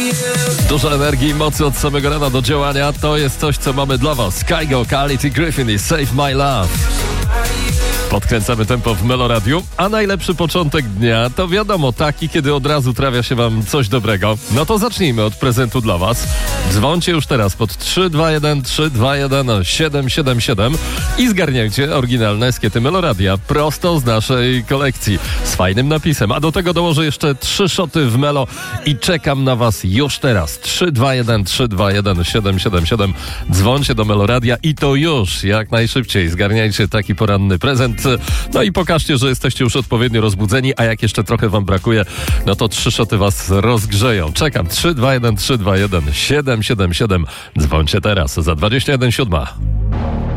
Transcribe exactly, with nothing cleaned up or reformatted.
Dużo energii i mocy od samego rana do działania. To jest coś, co mamy dla was. Kygo, Quality Griffin i Save My Love. Podkręcamy tempo w Meloradiu, a najlepszy początek dnia to wiadomo taki, kiedy od razu trafia się wam coś dobrego. No to zacznijmy od prezentu dla was. Dzwońcie już teraz pod trzy dwa jeden trzy dwa jeden siedem siedem siedem i zgarniajcie oryginalne eskiety Meloradia prosto z naszej kolekcji z fajnym napisem. A do tego dołożę jeszcze trzy szoty w Melo i czekam na was już teraz. trzy dwa jeden trzy dwa jeden siedem siedem siedem. Dzwońcie do Meloradia i to już jak najszybciej zgarniajcie taki poranny prezent. No i pokażcie, że jesteście już odpowiednio rozbudzeni, a jak jeszcze trochę wam brakuje, no to trzy szoty was rozgrzeją. Czekam. trzy dwa jeden trzy dwa jeden siedem siedem siedem. Dzwońcie teraz za dwadzieścia jeden siódma.